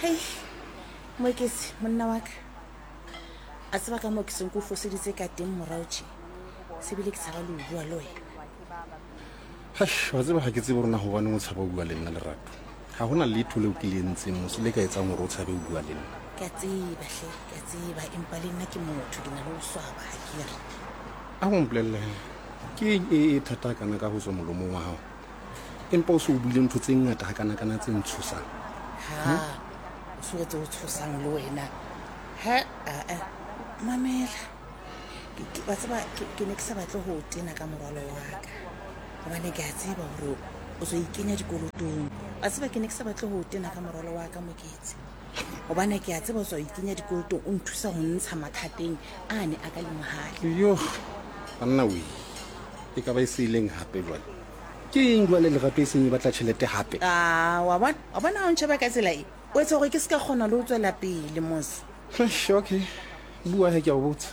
Hey, Moeketsi, monna wa ka. A tseba ka moo ke seng ke o foseditse ka teng morao tje. Sebile ke tshaba le ho bua le wena. Wa tseba ha ke tsebe rona hobane o tshaba ho bua le nna Lerato. Ha hona letho leo ke le entseng mose le ka etsang hore o tshabe ho bua le nna. Ke a tseba empa le nna ke motho ke na le ho swaba ha ke re. A ho mpolelle ke e thata kana ka ho tswa molomong wa hao. Empa o se o buile ntho tse ngata ha kana tse ntshosang. Ha o se o tshosang le wena. Ha mamela ba tseba ke ne ke sa batle ho tena ka moralo wa ka hobane ke a tseba hore o zo ikenya dikolotong. Ba tseba ke ne ke sa batle ho tena ka moralo wa ka Moeketsi hobane ke a tseba o zo ikenya dikolotong o nthusa ho ntsha mathateng a ne a ka le mohale. Yo anna we e ka ba e seileng hape jwale ke eng jwale Lerato e seng e batla tjhelete hape. Wa bona ha o ntsheba ka tsela e o etsa hore ke se ka kgona le ho tswela pele mose. Okay bua he ke a o botsa.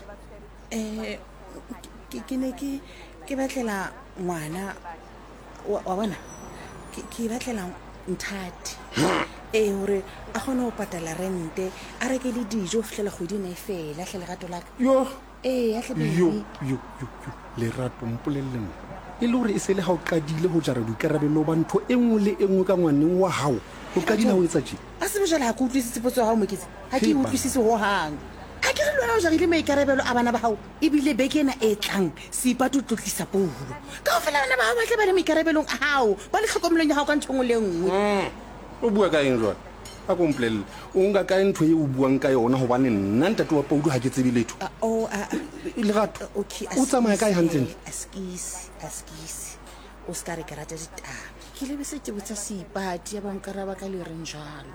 Ke ne ke batlela ngwana wa bona ke batlela nthati hore a kgone ho patala rente a reke le dijo ho fihlela kgwedi ena e fela hle Lerato la ka. Yo a hle yo Lerato mpolelle mo e le hore e se le ha o qadile ho jara dikarabelo ba ntho e nngwe le e nngwe ka ngwaneng wa hao o qadile ho etsa tje. A se bojala ha ke utlwisise potso ya hao Moeketsi ha ke utlwisise ho hang. Ha ke re lona o jarile maikarabelo a bana ba hao ebile beke ena e tlang Seipati o tlotlisa pulo ka ofela bana ba hao ba tle ba le maikarabelong a hao ba le tlhokomelong ya hao ka ntho e nngwe le nngwe. O bua ka eng jwale a komplelle o nka ka ntho e o buang ka yona hobane nna ntate wa Paudu ha ke tsebe letho. Lerato Okay, o tsamaya kae hantle? Askisi o ska re ka rata ditaba ke lebe se ke botsa Seipati ya bankaraba ka le reng jalo.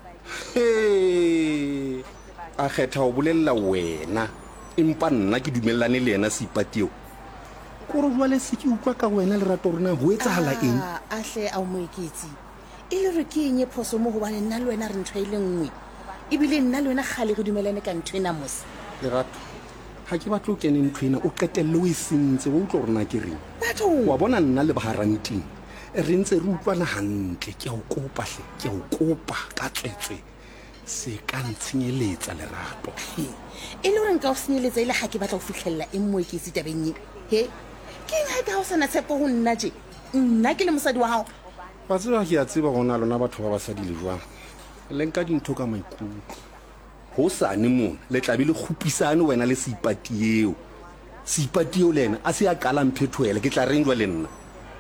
A kgetha ho bolella wena empa nna ke dumellane le yena Seipati eo kore jwale se ke utlwa ka wena Lerato rona ho etsahala eng. A hle a Moeketsi e le re ke eng e phoso mo hobane nna le wena re ntho e le nngwe ebile nna le wena khale re dumelane ka ntho ena mose. Lerato ha ke batlo kene ntho ena o qetelle o e sentse o utlwa rona ke reng wa bona nna le baharanting re ntse re utlwana hantle ke a o kopa hle ke a o kopa ka tswetswe se ka ntshenyeletsa Lerato e le hore nka o senyeletsa ile ha ke batla ho fihlella e Moeketsi tabeng he ke eng ha ka ho sana tshepo ho nna je nna ke le mosadi wa hao. ba tseba ke a tseba gona lona batho ba basadi le jwang le nka dintho ka maikutlo ho sane mona le tlabe le khupisane wena le Seipati eo le ena a se a qala mphethoela ke tla reng jwa le nna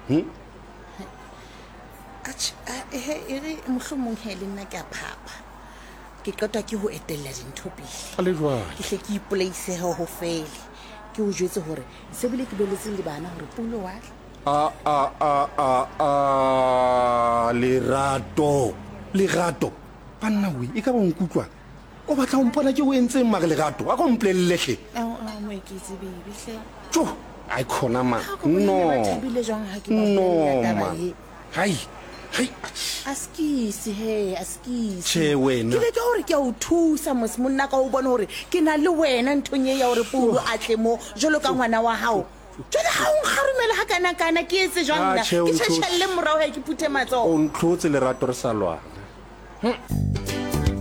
ere mohlomong he le nna ke a phapa ke qetwa ke ho etella dintho pele a le jwang ke hle ke ipolaisehe ho fele ke o jwetse hore se bile ke beletse le bana hore pulo wa Lerato banna we e ka ba nkutlwa o batla ho mpona ke ho entseng mare Lerato a ko mpolellehle Moeketsi baby hle tjo ai khona ma hai askisi che wena ke le ka hore ke a o thusa mos monna ka o bona hore ke na le wena nthong e ya hore pulo a tle mo jolo ka ngwana wa hao jwale ha o nkgarumela ha kana ke etse jwang nna ke tshelle morao ha ke phuthe matso o ntlotse Lerato re sa lwana